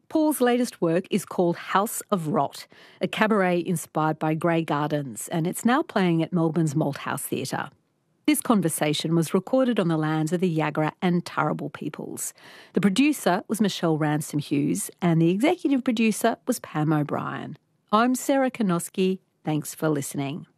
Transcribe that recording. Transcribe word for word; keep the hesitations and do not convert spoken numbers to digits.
Paul's latest work is called House of Rot, a cabaret inspired by Grey Gardens, and it's now playing at Melbourne's Malthouse Theatre. This conversation was recorded on the lands of the Yagara and Turrbal peoples. The producer was Michelle Ransom Hughes, and the executive producer was Pam O'Brien. I'm Sarah Konoski. Thanks for listening.